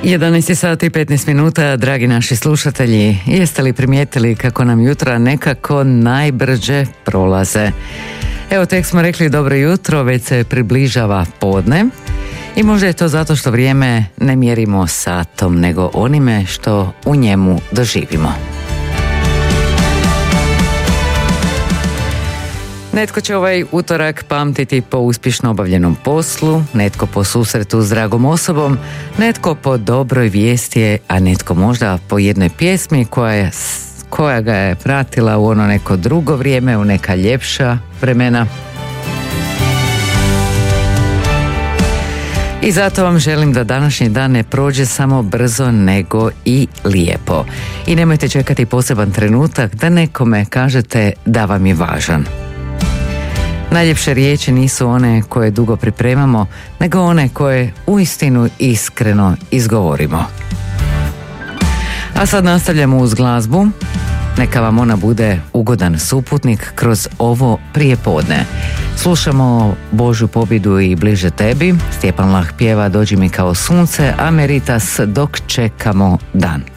11 sati i 15 minuta, dragi naši slušatelji, jeste li primijetili kako nam jutra nekako najbrže prolaze? Evo, tek smo rekli dobro jutro, već se približava podne i možda je to zato što vrijeme ne mjerimo satom, nego onime što u njemu doživimo. Netko će ovaj utorak pamtiti po uspješno obavljenom poslu, netko po susretu s dragom osobom, netko po dobroj vijesti, a netko možda po jednoj pjesmi koja ga je pratila u ono neko drugo vrijeme, u neka ljepša vremena. I zato vam želim da današnji dan ne prođe samo brzo, nego i lijepo. I nemojte čekati poseban trenutak da nekome kažete da vam je važan. Najljepše riječi nisu one koje dugo pripremamo, nego one koje uistinu iskreno izgovorimo. A sad nastavljamo uz glazbu. Neka vam ona bude ugodan suputnik kroz ovo prijepodne. Slušamo Božju pobjedu i Bliže tebi. Stjepan Lah pjeva Dođi mi kao sunce, a Meritas Dok čekamo dan.